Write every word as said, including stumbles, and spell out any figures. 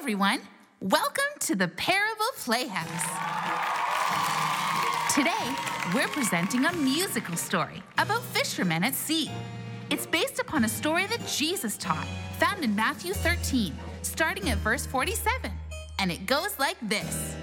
everyone. Welcome to the Parable Playhouse. Today, we're presenting a musical story about fishermen at sea. It's based upon a story that Jesus taught, found in Matthew thirteen, starting at verse forty-seven. And it goes like this.